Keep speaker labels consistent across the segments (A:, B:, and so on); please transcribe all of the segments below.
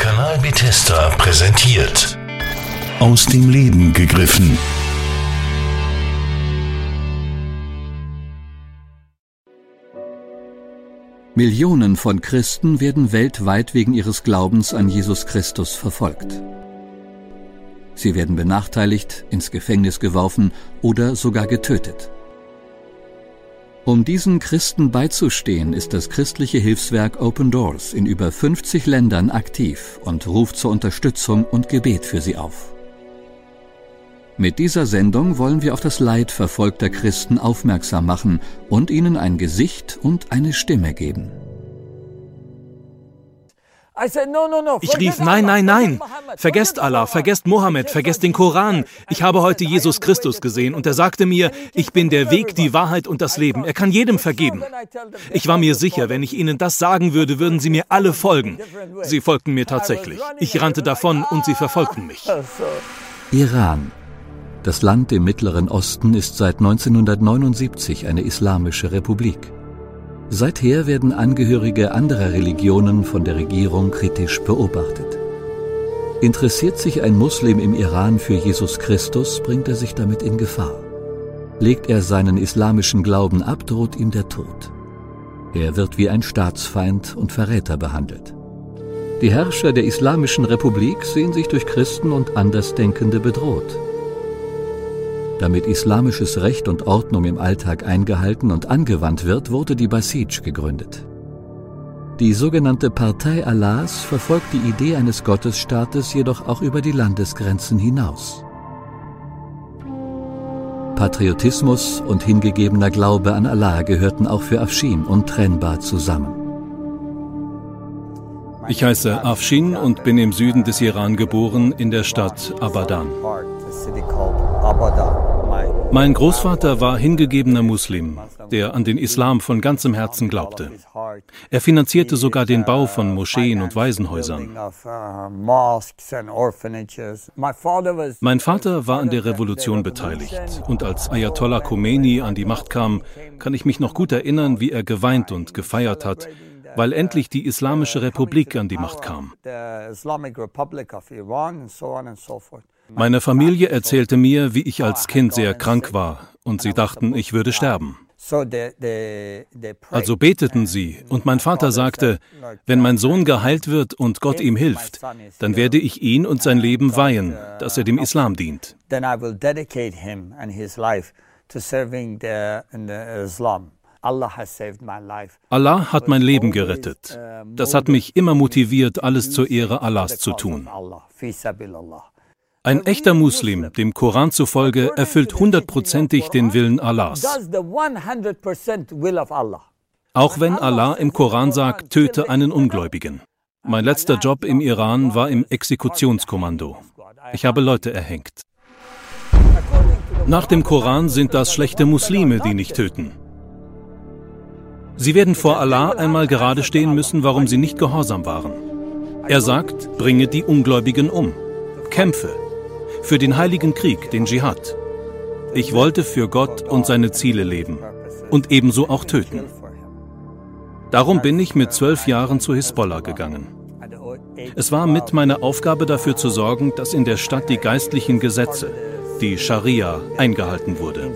A: Kanal Bethesda präsentiert. Aus dem Leben gegriffen.
B: Millionen von Christen werden weltweit wegen ihres Glaubens an Jesus Christus verfolgt. Sie werden benachteiligt, ins Gefängnis geworfen oder sogar getötet. Um diesen Christen beizustehen, ist das christliche Hilfswerk Open Doors in über 50 Ländern aktiv und ruft zur Unterstützung und Gebet für sie auf. Mit dieser Sendung wollen wir auf das Leid verfolgter Christen aufmerksam machen und ihnen ein Gesicht und eine Stimme geben.
C: Ich rief, nein, vergesst Allah, vergesst Mohammed, vergesst den Koran. Ich habe heute Jesus Christus gesehen und er sagte mir, ich bin der Weg, die Wahrheit und das Leben. Er kann jedem vergeben. Ich war mir sicher, wenn ich ihnen das sagen würde, würden sie mir alle folgen. Sie folgten mir tatsächlich. Ich rannte davon und sie verfolgten mich.
B: Iran. Das Land im Mittleren Osten ist seit 1979 eine islamische Republik. Seither werden Angehörige anderer Religionen von der Regierung kritisch beobachtet. Interessiert sich ein Muslim im Iran für Jesus Christus, bringt er sich damit in Gefahr. Legt er seinen islamischen Glauben ab, droht ihm der Tod. Er wird wie ein Staatsfeind und Verräter behandelt. Die Herrscher der Islamischen Republik sehen sich durch Christen und Andersdenkende bedroht. Damit islamisches Recht und Ordnung im Alltag eingehalten und angewandt wird, wurde die Basij gegründet. Die sogenannte Partei Allahs verfolgt die Idee eines Gottesstaates jedoch auch über die Landesgrenzen hinaus. Patriotismus und hingegebener Glaube an Allah gehörten auch für Afshin untrennbar zusammen.
C: Ich heiße Afshin und bin im Süden des Iran geboren, in der Stadt Abadan. Mein Großvater war hingegebener Muslim, der an den Islam von ganzem Herzen glaubte. Er finanzierte sogar den Bau von Moscheen und Waisenhäusern. Mein Vater war an der Revolution beteiligt und als Ayatollah Khomeini an die Macht kam, kann ich mich noch gut erinnern, wie er geweint und gefeiert hat, weil endlich die Islamische Republik an die Macht kam. Meine Familie erzählte mir, wie ich als Kind sehr krank war und sie dachten, ich würde sterben. Also beteten sie und mein Vater sagte, wenn mein Sohn geheilt wird und Gott ihm hilft, dann werde ich ihn und sein Leben weihen, dass er dem Islam dient. Allah hat mein Leben gerettet. Das hat mich immer motiviert, alles zur Ehre Allahs zu tun. Ein echter Muslim, dem Koran zufolge, erfüllt 100%ig den Willen Allahs. Auch wenn Allah im Koran sagt, töte einen Ungläubigen. Mein letzter Job im Iran war im Exekutionskommando. Ich habe Leute erhängt. Nach dem Koran sind das schlechte Muslime, die nicht töten. Sie werden vor Allah einmal gerade stehen müssen, warum sie nicht gehorsam waren. Er sagt, bringe die Ungläubigen um. Kämpfe. Für den heiligen Krieg, den Dschihad. Ich wollte für Gott und seine Ziele leben und ebenso auch töten. Darum bin ich mit 12 Jahren zu Hisbollah gegangen. Es war mit meiner Aufgabe dafür zu sorgen, dass in der Stadt die geistlichen Gesetze, die Scharia, eingehalten wurde.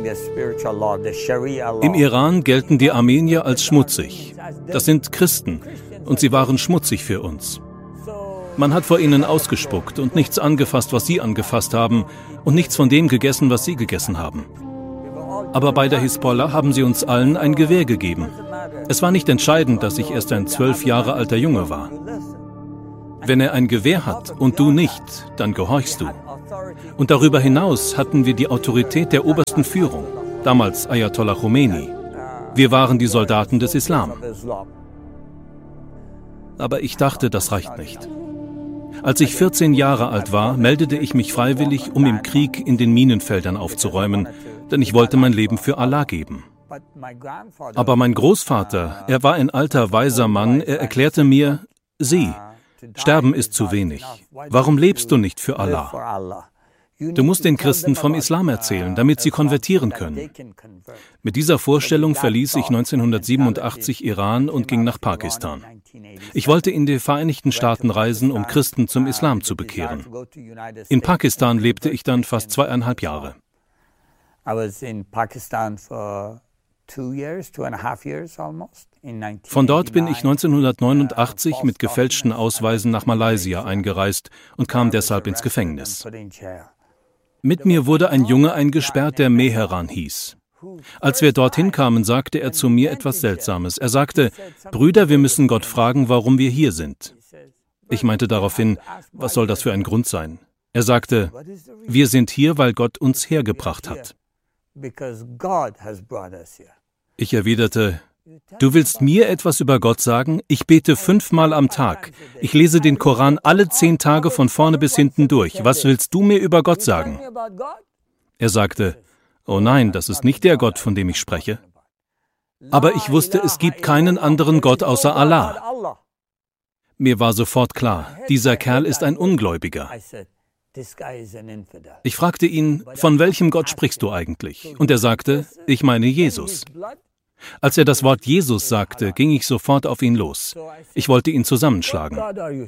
C: Im Iran gelten die Armenier als schmutzig. Das sind Christen und sie waren schmutzig für uns. Man hat vor ihnen ausgespuckt und nichts angefasst, was sie angefasst haben, und nichts von dem gegessen, was sie gegessen haben. Aber bei der Hisbollah haben sie uns allen ein Gewehr gegeben. Es war nicht entscheidend, dass ich erst ein 12 Jahre alter Junge war. Wenn er ein Gewehr hat und du nicht, dann gehorchst du. Und darüber hinaus hatten wir die Autorität der obersten Führung, damals Ayatollah Khomeini. Wir waren die Soldaten des Islam. Aber ich dachte, das reicht nicht. Als ich 14 Jahre alt war, meldete ich mich freiwillig, um im Krieg in den Minenfeldern aufzuräumen, denn ich wollte mein Leben für Allah geben. Aber mein Großvater, er war ein alter, weiser Mann, er erklärte mir, sieh, Sterben ist zu wenig. Warum lebst du nicht für Allah? Du musst den Christen vom Islam erzählen, damit sie konvertieren können. Mit dieser Vorstellung verließ ich 1987 Iran und ging nach Pakistan. Ich wollte in die Vereinigten Staaten reisen, um Christen zum Islam zu bekehren. In Pakistan lebte ich dann fast 2,5 Jahre. Von dort bin ich 1989 mit gefälschten Ausweisen nach Malaysia eingereist und kam deshalb ins Gefängnis. Mit mir wurde ein Junge eingesperrt, der Meheran hieß. Als wir dorthin kamen, sagte er zu mir etwas Seltsames. Er sagte, Brüder, wir müssen Gott fragen, warum wir hier sind. Ich meinte daraufhin, was soll das für ein Grund sein? Er sagte, wir sind hier, weil Gott uns hergebracht hat. Ich erwiderte, du willst mir etwas über Gott sagen? Ich bete 5-mal am Tag. Ich lese den Koran alle 10 Tage von vorne bis hinten durch. Was willst du mir über Gott sagen? Er sagte, oh nein, das ist nicht der Gott, von dem ich spreche. Aber ich wusste, es gibt keinen anderen Gott außer Allah. Mir war sofort klar, dieser Kerl ist ein Ungläubiger. Ich fragte ihn, von welchem Gott sprichst du eigentlich? Und er sagte, ich meine Jesus. Als er das Wort Jesus sagte, ging ich sofort auf ihn los. Ich wollte ihn zusammenschlagen.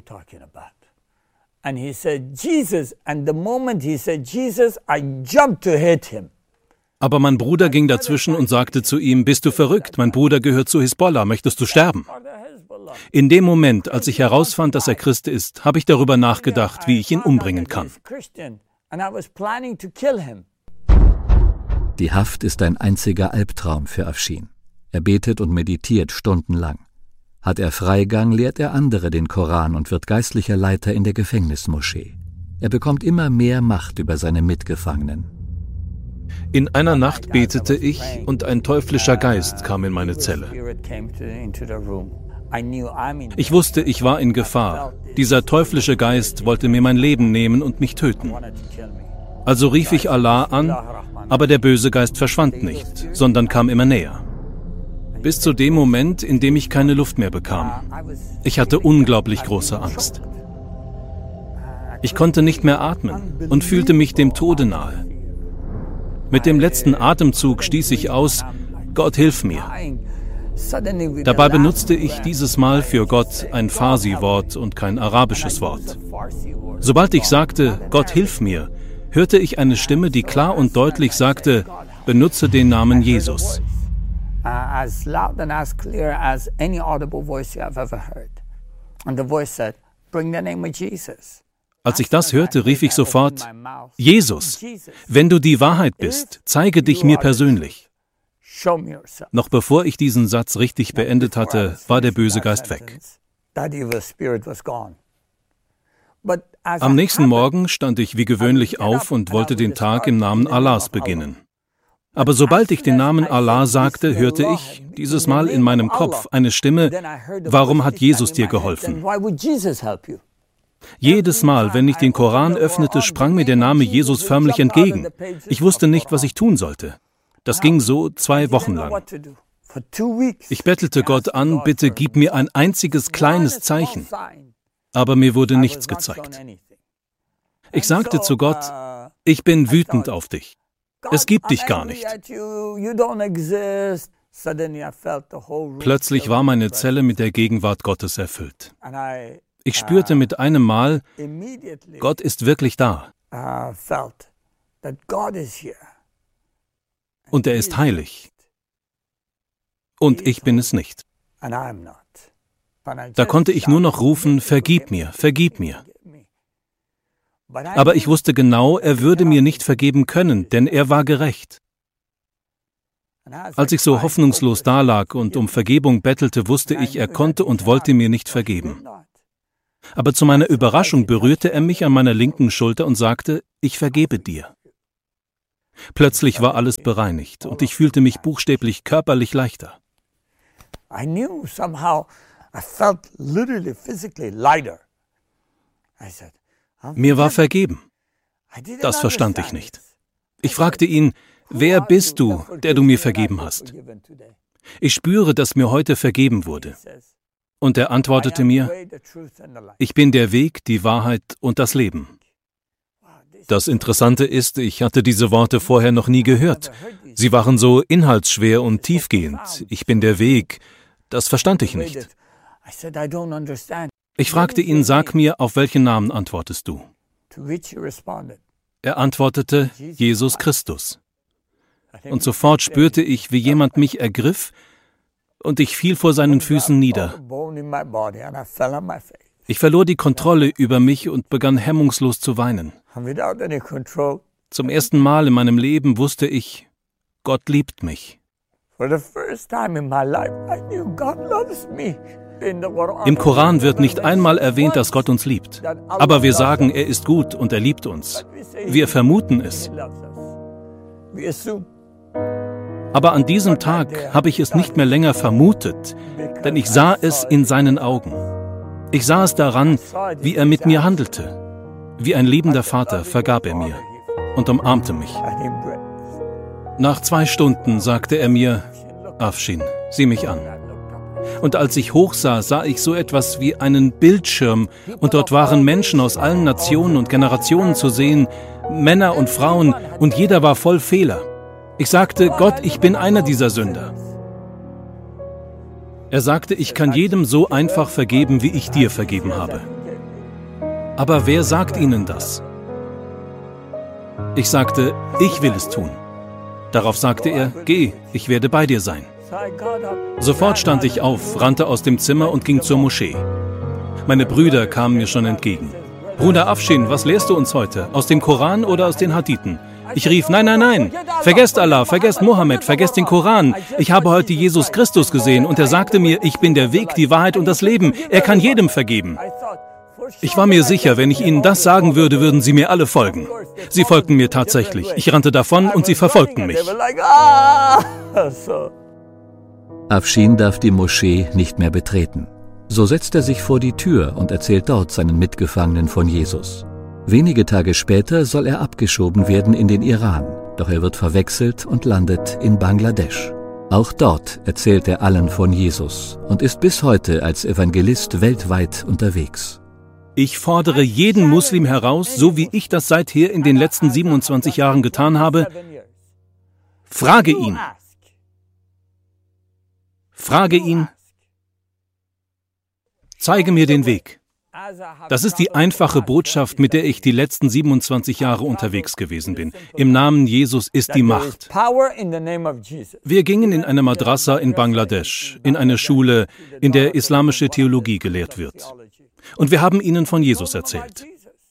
D: And he said, Jesus. And the moment he said Jesus, I jumped to hit him.
C: Aber mein Bruder ging dazwischen und sagte zu ihm, bist du verrückt? Mein Bruder gehört zu Hisbollah, möchtest du sterben? In dem Moment, als ich herausfand, dass er Christ ist, habe ich darüber nachgedacht, wie ich ihn umbringen kann.
B: Die Haft ist ein einziger Albtraum für Afshin. Er betet und meditiert stundenlang. Hat er Freigang, lehrt er andere den Koran und wird geistlicher Leiter in der Gefängnismoschee. Er bekommt immer mehr Macht über seine Mitgefangenen.
C: In einer Nacht betete ich und ein teuflischer Geist kam in meine Zelle. Ich wusste, ich war in Gefahr. Dieser teuflische Geist wollte mir mein Leben nehmen und mich töten. Also rief ich Allah an, aber der böse Geist verschwand nicht, sondern kam immer näher. Bis zu dem Moment, in dem ich keine Luft mehr bekam. Ich hatte unglaublich große Angst. Ich konnte nicht mehr atmen und fühlte mich dem Tode nahe. Mit dem letzten Atemzug stieß ich aus, Gott hilf mir. Dabei benutzte ich dieses Mal für Gott ein Farsi-Wort und kein arabisches Wort. Sobald ich sagte, Gott hilf mir, hörte ich eine Stimme, die klar und deutlich sagte, benutze den Namen Jesus.
D: As loud and as clear as any audible voice you have ever heard. And the voice said, bring the name of Jesus.
C: Als ich das hörte, rief ich sofort, Jesus, wenn du die Wahrheit bist, zeige dich mir persönlich. Noch bevor ich diesen Satz richtig beendet hatte, war der böse Geist weg. Am nächsten Morgen stand ich wie gewöhnlich auf und wollte den Tag im Namen Allahs beginnen. Aber sobald ich den Namen Allah sagte, hörte ich, dieses Mal in meinem Kopf, eine Stimme, warum hat Jesus dir geholfen? Jedes Mal, wenn ich den Koran öffnete, sprang mir der Name Jesus förmlich entgegen. Ich wusste nicht, was ich tun sollte. Das ging so 2 Wochen lang. Ich bettelte Gott an, bitte gib mir ein einziges kleines Zeichen. Aber mir wurde nichts gezeigt. Ich sagte zu Gott, ich bin wütend auf dich. Es gibt dich gar nicht. Plötzlich war meine Zelle mit der Gegenwart Gottes erfüllt. Ich spürte mit einem Mal, Gott ist wirklich da. Und er ist heilig. Und ich bin es nicht. Da konnte ich nur noch rufen, vergib mir, vergib mir. Aber ich wusste genau, er würde mir nicht vergeben können, denn er war gerecht. Als ich so hoffnungslos dalag und um Vergebung bettelte, wusste ich, er konnte und wollte mir nicht vergeben. Aber zu meiner Überraschung berührte er mich an meiner linken Schulter und sagte, ich vergebe dir. Plötzlich war alles bereinigt und ich fühlte mich buchstäblich körperlich leichter. Mir war vergeben. Das verstand ich nicht. Ich fragte ihn, wer bist du, der du mir vergeben hast? Ich spüre, dass mir heute vergeben wurde. Und er antwortete mir, ich bin der Weg, die Wahrheit und das Leben. Das Interessante ist, ich hatte diese Worte vorher noch nie gehört. Sie waren so inhaltsschwer und tiefgehend. Ich bin der Weg. Das verstand ich nicht. Ich fragte ihn, sag mir, auf welchen Namen antwortest du? Er antwortete, Jesus Christus. Und sofort spürte ich, wie jemand mich ergriff, und ich fiel vor seinen Füßen nieder. Ich verlor die Kontrolle über mich und begann hemmungslos zu weinen. Zum ersten Mal in meinem Leben wusste ich, Gott liebt mich. Im Koran wird nicht einmal erwähnt, dass Gott uns liebt. Aber wir sagen, er ist gut und er liebt uns. Wir vermuten es. Aber an diesem Tag habe ich es nicht mehr länger vermutet, denn ich sah es in seinen Augen. Ich sah es daran, wie er mit mir handelte. Wie ein liebender Vater vergab er mir und umarmte mich. Nach 2 Stunden sagte er mir, Afshin, sieh mich an. Und als ich hochsah, sah ich so etwas wie einen Bildschirm, und dort waren Menschen aus allen Nationen und Generationen zu sehen, Männer und Frauen, und jeder war voll Fehler. Ich sagte, Gott, ich bin einer dieser Sünder. Er sagte, ich kann jedem so einfach vergeben, wie ich dir vergeben habe. Aber wer sagt ihnen das? Ich sagte, ich will es tun. Darauf sagte er, geh, ich werde bei dir sein. Sofort stand ich auf, rannte aus dem Zimmer und ging zur Moschee. Meine Brüder kamen mir schon entgegen. Bruder Afshin, was lehrst du uns heute? Aus dem Koran oder aus den Hadithen? Ich rief, nein, nein, nein, vergesst Allah, vergesst Mohammed, vergesst den Koran. Ich habe heute Jesus Christus gesehen und er sagte mir, ich bin der Weg, die Wahrheit und das Leben. Er kann jedem vergeben. Ich war mir sicher, wenn ich ihnen das sagen würde, würden sie mir alle folgen. Sie folgten mir tatsächlich. Ich rannte davon und sie verfolgten mich.
B: Afshin darf die Moschee nicht mehr betreten. So setzt er sich vor die Tür und erzählt dort seinen Mitgefangenen von Jesus. Wenige Tage später soll er abgeschoben werden in den Iran, doch er wird verwechselt und landet in Bangladesch. Auch dort erzählt er allen von Jesus und ist bis heute als Evangelist weltweit unterwegs.
C: Ich fordere jeden Muslim heraus, so wie ich das seither in den letzten 27 Jahren getan habe, frage ihn. Frage ihn, zeige mir den Weg. Das ist die einfache Botschaft, mit der ich die letzten 27 Jahre unterwegs gewesen bin. Im Namen Jesus ist die Macht. Wir gingen in eine Madrasa in Bangladesch, in eine Schule, in der islamische Theologie gelehrt wird. Und wir haben ihnen von Jesus erzählt.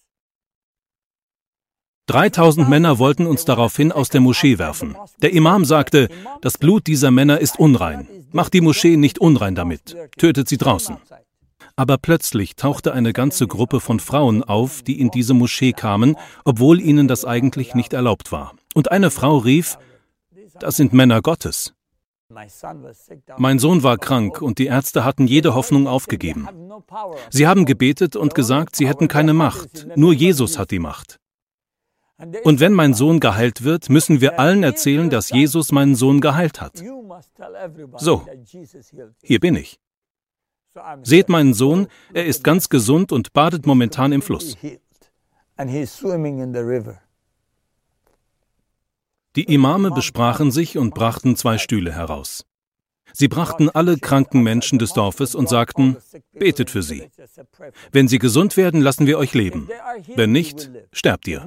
C: 3000 Männer wollten uns daraufhin aus der Moschee werfen. Der Imam sagte, das Blut dieser Männer ist unrein. Macht die Moschee nicht unrein damit. Tötet sie draußen. Aber plötzlich tauchte eine ganze Gruppe von Frauen auf, die in diese Moschee kamen, obwohl ihnen das eigentlich nicht erlaubt war. Und eine Frau rief, das sind Männer Gottes. Mein Sohn war krank und die Ärzte hatten jede Hoffnung aufgegeben. Sie haben gebetet und gesagt, sie hätten keine Macht, nur Jesus hat die Macht. Und wenn mein Sohn geheilt wird, müssen wir allen erzählen, dass Jesus meinen Sohn geheilt hat. So, hier bin ich. Seht meinen Sohn, er ist ganz gesund und badet momentan im Fluss. Die Imame besprachen sich und brachten 2 Stühle heraus. Sie brachten alle kranken Menschen des Dorfes und sagten, betet für sie. Wenn sie gesund werden, lassen wir euch leben. Wenn nicht, sterbt ihr.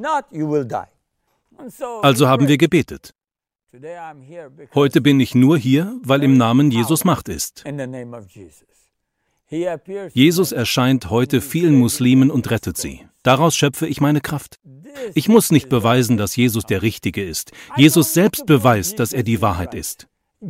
C: Also haben wir gebetet. Heute bin ich nur hier, weil im Namen Jesus Macht ist. Jesus erscheint heute vielen Muslimen und rettet sie. Daraus schöpfe ich meine Kraft. Ich muss nicht beweisen, dass Jesus der Richtige ist. Jesus selbst beweist, dass er die Wahrheit ist.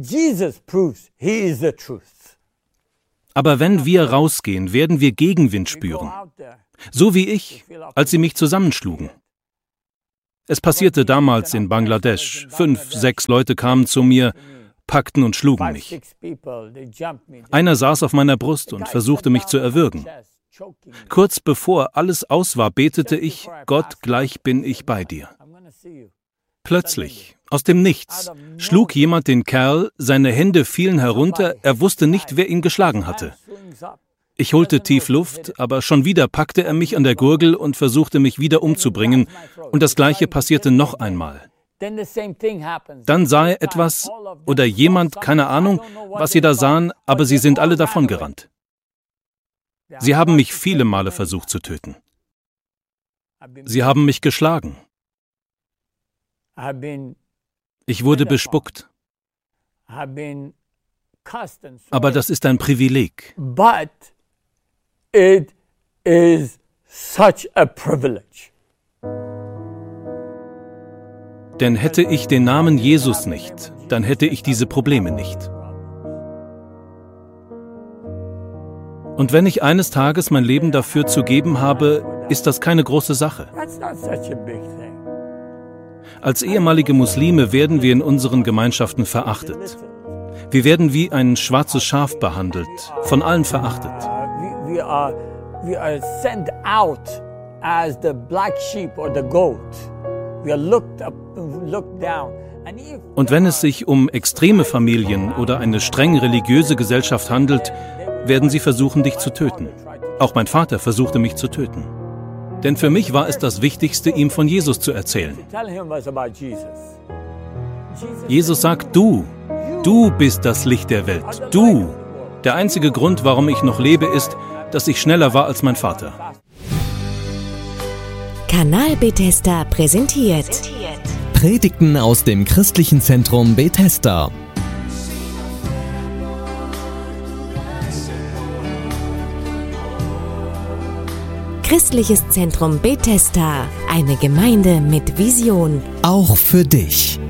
C: Aber wenn wir rausgehen, werden wir Gegenwind spüren. So wie ich, als sie mich zusammenschlugen. Es passierte damals in Bangladesch. 5, 6 Leute kamen zu mir, packten und schlugen mich. Einer saß auf meiner Brust und versuchte mich zu erwürgen. Kurz bevor alles aus war, betete ich, Gott, gleich bin ich bei dir. Plötzlich, aus dem Nichts, schlug jemand den Kerl, seine Hände fielen herunter, er wusste nicht, wer ihn geschlagen hatte. Ich holte tief Luft, aber schon wieder packte er mich an der Gurgel und versuchte mich wieder umzubringen, und das Gleiche passierte noch einmal. Dann sah er etwas oder jemand, keine Ahnung, was sie da sahen, aber sie sind alle davongerannt. Sie haben mich viele Male versucht zu töten. Sie haben mich geschlagen. Ich wurde bespuckt. Aber das ist ein Privileg.
D: But it is such a privilege.
C: Denn hätte ich den Namen Jesus nicht, dann hätte ich diese Probleme nicht. Und wenn ich eines Tages mein Leben dafür zu geben habe, ist das keine große Sache. Als ehemalige Muslime werden wir in unseren Gemeinschaften verachtet. Wir werden wie ein schwarzes Schaf behandelt, von allen verachtet.
D: We are sent out as the black sheep or the goat. We are looked down.
C: Und wenn es sich um extreme Familien oder eine streng religiöse Gesellschaft handelt, werden sie versuchen, dich zu töten. Auch mein Vater versuchte mich zu töten. Denn für mich war es das Wichtigste, ihm von Jesus zu erzählen. Jesus sagt, du bist das Licht der Welt. Du. Der einzige Grund, warum ich noch lebe, ist, dass ich schneller war als mein Vater.
E: Kanal Bethesda präsentiert
F: Predigten aus dem Christlichen Zentrum Bethesda.
E: Christliches Zentrum Bethesda, eine Gemeinde mit Vision.
F: Auch für dich.